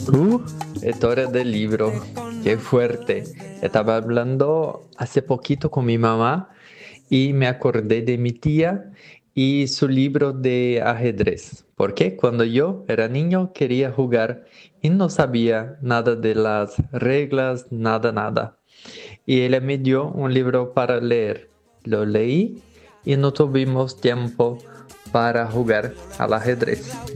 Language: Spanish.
Uh, Historia del libro. Qué fuerte. Estaba hablando hace poquito con mi mamá y me acordé de mi tía y su libro de ajedrez. Porque cuando yo era niño quería jugar y no sabía nada de las reglas, nada. Y ella me dio un libro para leer. Lo leí y no tuvimos tiempo para jugar al ajedrez.